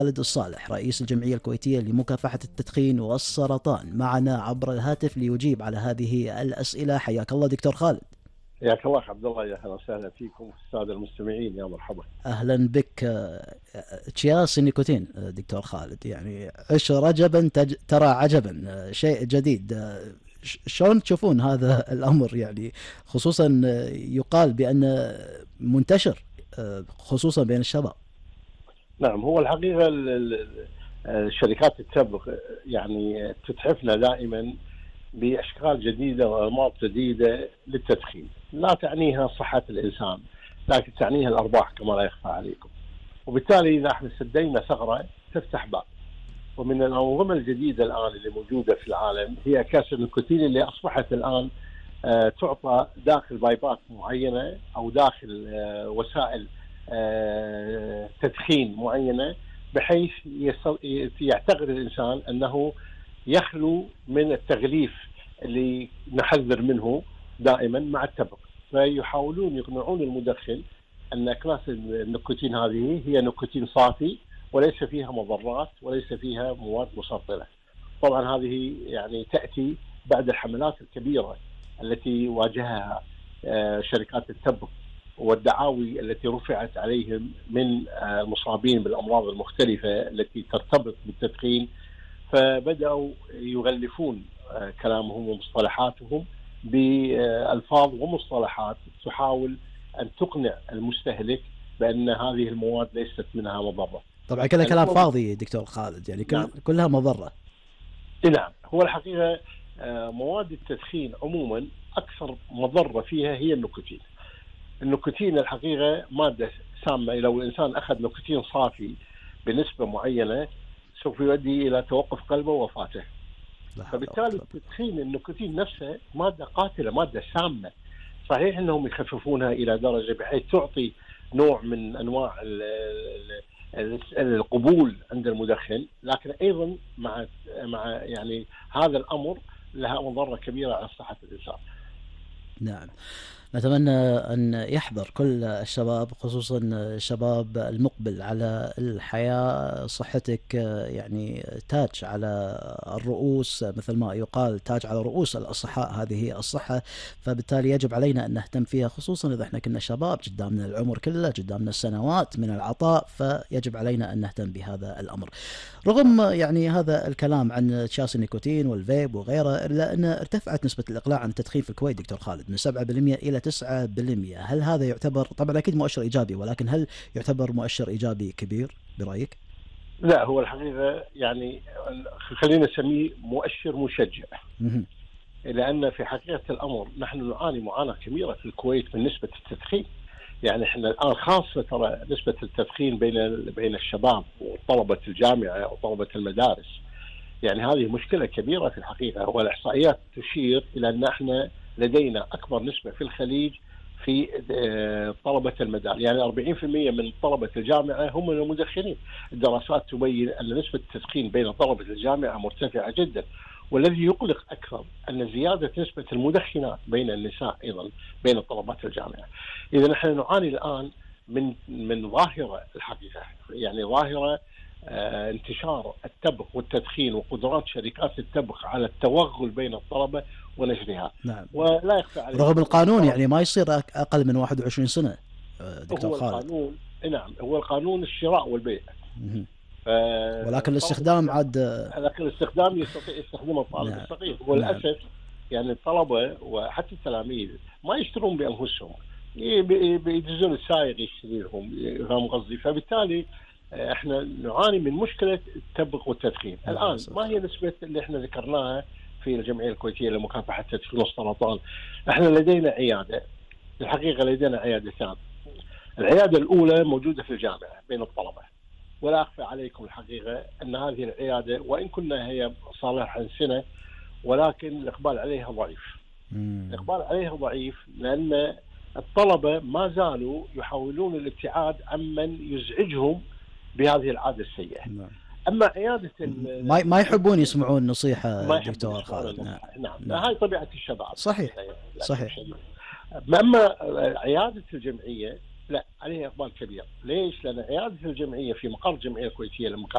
خالد الصالح رئيس الجمعية الكويتية لمكافحة التدخين والسرطان معنا عبر الهاتف ليجيب على هذه الأسئلة. حياك الله دكتور خالد. حياك الله عبد الله، يا اهلا وسهلا فيكم الساده المستمعين، يا مرحبا. أهلا بك. أكياس النيكوتين دكتور خالد، يعني عش رجبا ترى عجبا، شيء جديد. شلون تشوفون هذا الأمر؟ يعني خصوصا يقال بأنه منتشر خصوصا بين الشباب. نعم، هو الحقيقه شركات التبغ يعني تتحفنا دائما باشكال جديده وانماط جديده للتدخين، لا تعنيها صحه الانسان لكن تعنيها الارباح كما لا يخفى عليكم. وبالتالي اذا احنا سدينا ثغره تفتح باب. ومن الانظمه الجديده الان اللي موجوده في العالم هي اكياس النيكوتين اللي اصبحت الان تعطى داخل بايبات معينه او داخل وسائل تدخين معينه، بحيث يعتقد الانسان انه يخلو من التغليف اللي نحذر منه دائما مع التبغ. فيحاولون يقنعون المدخن ان اكياس النيكوتين هذه هي نيكوتين صافي وليس فيها مضرات وليس فيها مواد مسرطنه. طبعا هذه يعني تاتي بعد الحملات الكبيره التي واجهها شركات التبغ والدعاوي التي رفعت عليهم من المصابين بالامراض المختلفه التي ترتبط بالتدخين، فبداوا يغلفون كلامهم ومصطلحاتهم بالفاظ ومصطلحات تحاول ان تقنع المستهلك بان هذه المواد ليست منها مضره. طبعا كذا كلام فاضي دكتور خالد، يعني نعم. كلها مضره. نعم، هو الحقيقه مواد التدخين عموما اكثر مضره فيها هي النيكوتين. النيكوتين الحقيقه ماده سامه، لو الانسان اخذ نيكوتين صافي بنسبه معينه سوف يؤدي الى توقف قلبه ووفاته. فبالتالي التدخين النيكوتين نفسه ماده قاتله، ماده سامه. صحيح انهم يخففونها الى درجه بحيث تعطي نوع من انواع القبول عند المدخن، لكن ايضا مع يعني هذا الامر لها مضره كبيره على صحه الانسان. نعم، نتمنى أن يحضر كل الشباب خصوصا الشباب المقبل على الحياة. صحتك يعني تاج على الرؤوس، مثل ما يقال تاج على رؤوس الأصحاء، هذه هي الصحة، فبالتالي يجب علينا أن نهتم فيها، خصوصا إذا احنا كنا شباب قدامنا العمر كله، قدامنا السنوات من العطاء، فيجب علينا أن نهتم بهذا الأمر. رغم يعني هذا الكلام عن أكياس النيكوتين والفيب وغيره، إلا أن ارتفعت نسبة الإقلاع عن التدخين في الكويت دكتور خالد من 7% إلى 9%. هل هذا يعتبر، طبعا أكيد مؤشر إيجابي، ولكن هل يعتبر مؤشر إيجابي كبير برأيك؟ لا، هو الحقيقة يعني خلينا نسميه مؤشر مشجع. لأن في حقيقة الأمر نحن نعاني معاناة كبيرة في الكويت من نسبة التدخين. يعني احنا الآن خاصة ترى نسبة التدخين بين الشباب وطلبة الجامعة وطلبة المدارس، يعني هذه مشكلة كبيرة في الحقيقة. والإحصائيات تشير إلى أن احنا لدينا أكبر نسبة في الخليج في طلبة المدارس، يعني 40% من طلبة الجامعة هم المدخنين. الدراسات تبين أن نسبة التدخين بين طلبة الجامعة مرتفعة جدا، والذي يقلق أكثر أن زيادة نسبة المدخنات بين النساء أيضا بين طلبات الجامعة. إذا نحن نعاني الآن من ظاهرة الحقيقة، يعني ظاهرة انتشار التبغ والتدخين وقدرات شركات التبغ على التوغل بين الطلبة ونشرها. نعم. ولا يخفى عليك رغم القانون يعني ما يصير أقل من 21 سنة دكتور خالد. القانون نعم، هو القانون الشراء والبيع. ولكن الاستخدام عاد، لكن الاستخدام يستطيع يستخدمه الطالب الصغير. وللأسف يعني الطلبة وحتى التلاميذ ما يشترون بأنفسهم، بيدزون السائق يشتري لهم، فاهم قصدي؟ فبالتالي احنا نعاني من مشكلة التبغ والتدخين. الآن ما هي نسبة اللي احنا ذكرناها في الجمعية الكويتية لمكافحة التدخين والسرطان؟ احنا لدينا عيادة، الحقيقة لدينا عيادتان. العيادة الأولى موجودة في الجامعة بين الطلبة، ولا أخفى عليكم الحقيقة أن هذه العيادة وإن كنا هي صالحة سنة ولكن الإقبال عليها ضعيف. الإقبال عليها ضعيف لأن الطلبة ما زالوا يحاولون الابتعاد عمن يزعجهم بهذه العادة السيئة. أما عيادة ما يحبون يسمعون نصيحة دكتور خالد. نعم. هاي طبيعة الشباب. صحيح. أما عيادة الجمعية لا، عليها إقبال كبير. ليش؟ لأن عيادة الجمعية في مقر الجمعية الكويتية